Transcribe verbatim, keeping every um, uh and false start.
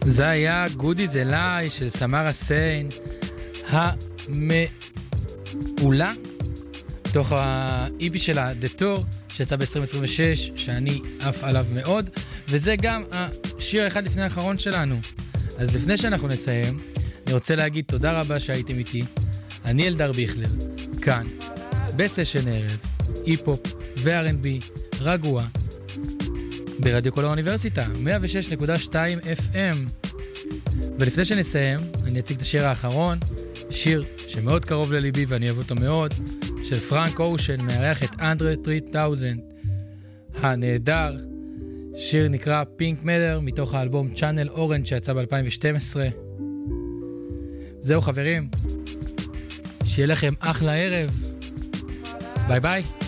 זה היה גודי זה לי של סמרה סיין המעולה, תוך ה-אי פי שלה The Tour שיצא ב-עשרים עשרים ושש, שאני עף עליו מאוד, וזה גם השיר אחד לפני האחרון שלנו. אז לפני שאנחנו נסיים, אני רוצה להגיד תודה רבה שהייתם איתי. אני אלדר ביכלר, כאן בסשן ערב אי-פופ ו-אר אנד בי רגוע ברדיו כל האוניברסיטה מאה ושש נקודה שתיים אף אם. ולפני שנסיים אני אציג את השיר האחרון, שיר שמאוד קרוב לליבי ואני אוהב אותו מאוד, של פרנק אושן, מארח את אנדרה שלושים אלף הנהדר. שיר נקרא Pink Matter מתוך האלבום Channel Orange שיצא ב-אלפיים ושתים עשרה. זהו חברים, שיהיה לכם אחלה ערב, ביי ביי.